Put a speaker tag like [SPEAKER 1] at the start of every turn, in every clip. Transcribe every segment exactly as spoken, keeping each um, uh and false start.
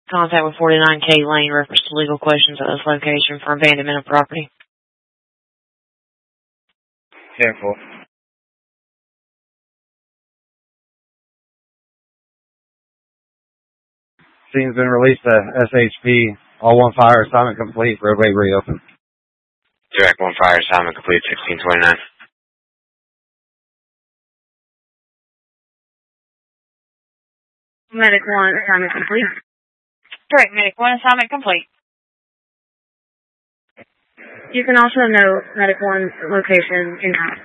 [SPEAKER 1] Contact with forty-nine K Lane, reference to legal questions at this location for abandonment of property.
[SPEAKER 2] ten four. Scene's been released to S H P. All one fire assignment complete. Roadway reopened.
[SPEAKER 3] Direct one fire assignment complete, sixteen twenty-nine.
[SPEAKER 1] Medic one assignment complete. Direct Medic one assignment complete. You can also note Medic one's location in house.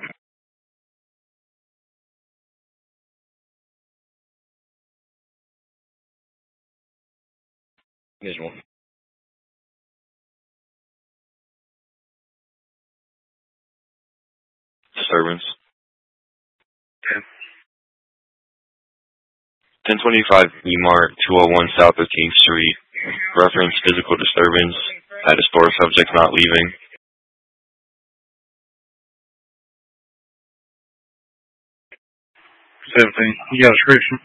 [SPEAKER 3] Visual. Disturbance.
[SPEAKER 2] ten.
[SPEAKER 3] ten twenty-five E-Mart, two oh one South fifteenth Street. Reference physical disturbance at a store subject not leaving.
[SPEAKER 2] seventeen. You got a description?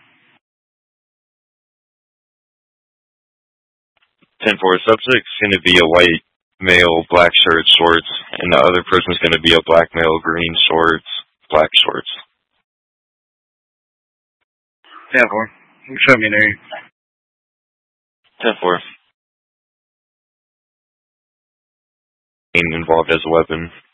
[SPEAKER 3] ten four, subject's going to be a white male, black shirt, shorts, and the other person's going to be a black male, green shorts, black shorts.
[SPEAKER 2] ten four. Show me there.
[SPEAKER 3] ten four. Involved as a weapon.